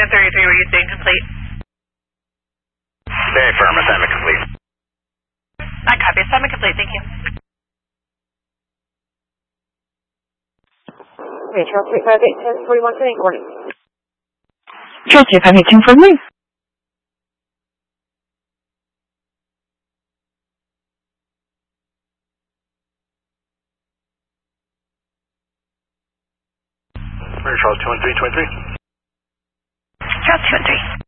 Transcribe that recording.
Unit 33, were you saying complete? Very firm, assignment complete. I copy, assignment complete, thank you. Charles 358 1041 today, good morning. Charles 358 for me. Charles 21323. Charles 213.